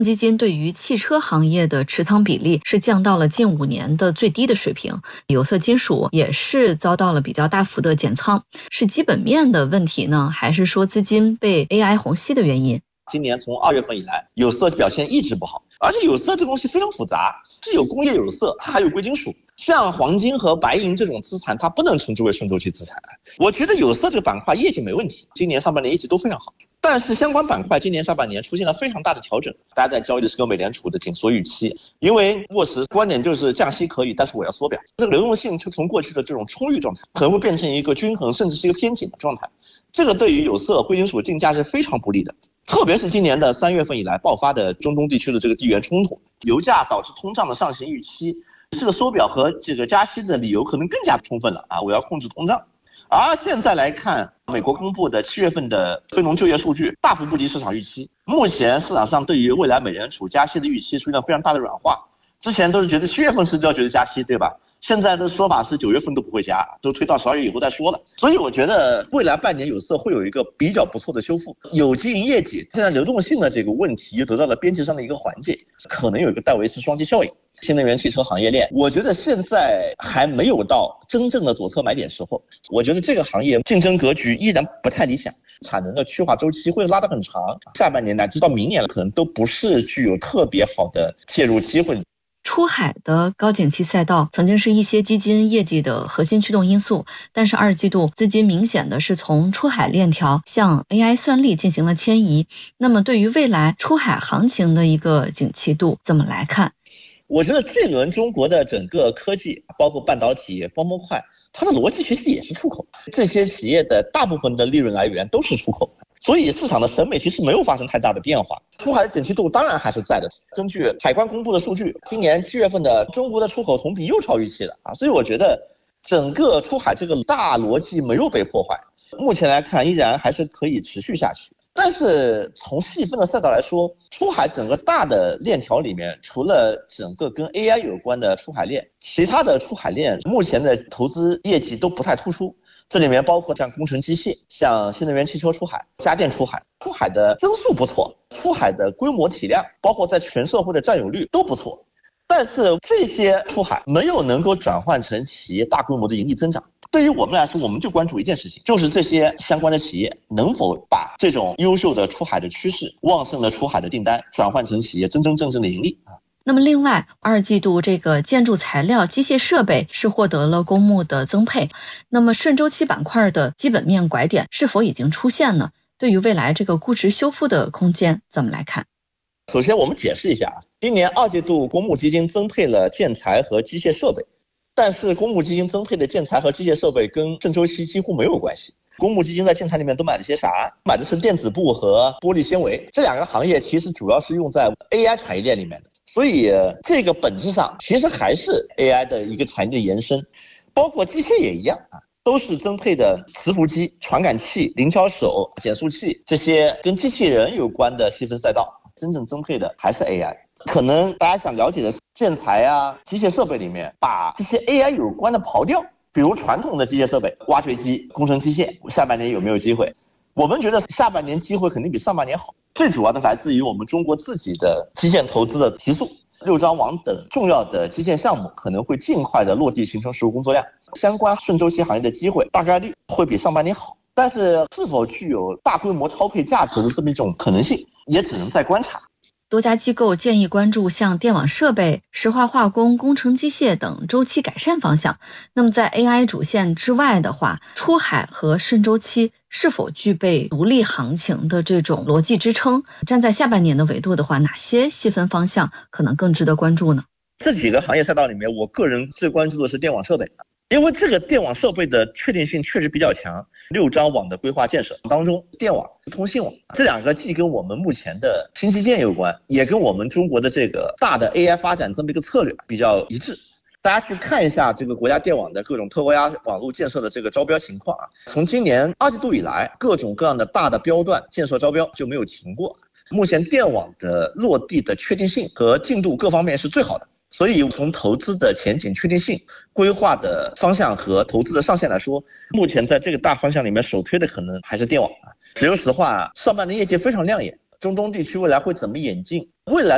基金对于汽车行业的持仓比例是降到了近5年的最低的水平，有色金属也是遭到了比较大幅的减仓，是基本面的问题呢，还是说资金被 AI 虹吸的原因？ 今年从2月份以来，有色表现一直不好，而且有色这东西非常复杂，是有工业有色，它还有贵金属。像黄金和白银这种资产，它不能称之为顺周期资产。我觉得有色这个板块业绩没问题，今年上半年业绩都非常好。但是相关板块今年上半年出现了非常大的调整，大家在交易的是个美联储的紧缩预期，因为沃什观点就是降息可以，但是我要缩表，这个流动性就从过去的这种充裕状态可能会变成一个均衡甚至是一个偏紧的状态，这个对于有色贵金属竞价是非常不利的。特别是今年的3月份以来爆发的中东地区的这个地缘冲突，油价导致通胀的上行预期，这个缩表和这个加息的理由可能更加充分了啊！我要控制通胀。而现在来看，美国公布的7月份的非农就业数据大幅不及市场预期，目前市场上对于未来美联储加息的预期出现非常大的软化。之前都是觉得7月份是就要觉得加息，对吧？现在的说法是9月份都不会加，都推到12月以后再说了。所以我觉得未来半年有色会有一个比较不错的修复，有经营业绩，现在流动性的这个问题又得到了边际上的一个缓解，可能有一个戴维斯双击效应。新能源汽车行业链，我觉得现在还没有到真正的左侧买点时候，我觉得这个行业竞争格局依然不太理想，产能的去化周期会拉得很长，下半年乃至到明年可能都不是具有特别好的介入机会。 出海的高景气赛道曾经是一些基金业绩的核心驱动因素，但是2季度资金明显的是从出海链条向 AI 算力进行了迁移。那么对于未来出海行情的一个景气度怎么来看？ 我觉得这轮中国的整个科技，包括半导体、光模块，它的逻辑其实也是出口，这些企业的大部分的利润来源都是出口，所以市场的审美其实没有发生太大的变化。出海的景气度当然还是在的，根据海关公布的数据，今年7月份的中国的出口同比又超预期了啊，所以我觉得整个出海这个大逻辑没有被破坏，目前来看依然还是可以持续下去。但是从细分的赛道来说，出海整个大的链条里面，除了整个跟 AI 有关的出海链，其他的出海链目前的投资业绩都不太突出。这里面包括像工程机械、像新能源汽车出海、家电出海，出海的增速不错，出海的规模体量，包括在全社会的占有率都不错。但是这些出海没有能够转换成企业大规模的盈利增长。对于我们来说，我们就关注一件事情，就是这些相关的企业能否把这种优秀的出海的趋势、旺盛的出海的订单转换成企业真真正正的盈利。 那么另外2季度这个建筑材料、机械设备是获得了公募的增配，那么顺周期板块的基本面拐点是否已经出现呢？对于未来这个估值修复的空间怎么来看？ 首先我们解释一下，今年2季度公募基金增配了建材和机械设备，但是公募基金增配的建材和机械设备跟顺周期几乎没有关系。公募基金在建材里面都买了些啥？买的是电子布和玻璃纤维，这两个行业其实主要是用在 AI 产业链里面的，所以这个本质上其实还是 AI 的一个产业的延伸，包括机械也一样啊，都是增配的磁浮机、传感器、零敲手、减速器这些跟机器人有关的细分赛道，真正增配的还是 AI。可能大家想了解的建材啊、机械设备里面，把这些 AI 有关的刨掉，比如传统的机械设备、挖掘机、工程机械，下半年有没有机会？我们觉得下半年机会肯定比上半年好，最主要的来自于我们中国自己的基建投资的提速，6张网等重要的基建项目可能会尽快的落地形成实务工作量，相关顺周期行业的机会大概率会比上半年好，但是是否具有大规模超配价值的这么一种可能性，也只能再观察。 多家机构建议关注像电网设备、石化化工、工程机械等周期改善方向。那么在 AI 主线之外的话，出海和顺周期是否具备独立行情的这种逻辑支撑？站在下半年的维度的话，哪些细分方向可能更值得关注呢？ 这几个行业赛道里面，我个人最关注的是电网设备，因为这个电网设备的确定性确实比较强，6张网的规划建设当中，电网、通信网这两个既跟我们目前的新基建有关，也跟我们中国的这个大的 AI 发展这么一个策略比较一致。大家去看一下这个国家电网的各种特高压网络建设的这个招标情况啊，从今年2季度以来，各种各样的大的标段建设招标就没有停过。目前电网的落地的确定性和进度各方面是最好的。所以从投资的前景确定性、规划的方向和投资的上限来说，目前在这个大方向里面首推的可能还是电网。说实话，上半年业绩非常亮眼，中东地区未来会怎么演进？未来